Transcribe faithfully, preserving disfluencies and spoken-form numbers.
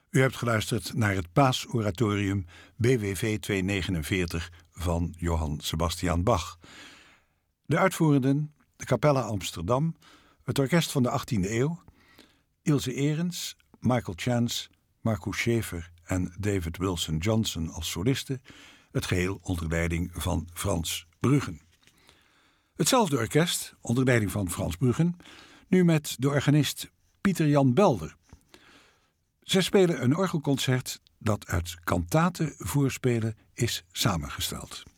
U hebt geluisterd naar het Paasoratorium B W V tweehonderdnegenenveertig van Johann Sebastian Bach. De uitvoerenden, de Capella Amsterdam, het orkest van de achttiende eeuw, Ilse Aerens, Michael Chance, Marcus Schäfer en David Wilson Johnson als solisten, het geheel onder leiding van Frans Bruggen. Hetzelfde orkest, onder leiding van Frans Bruggen, nu met de organist Pieter Jan Belder. Zij spelen een orgelconcert dat uit kantaten voorspelen is samengesteld.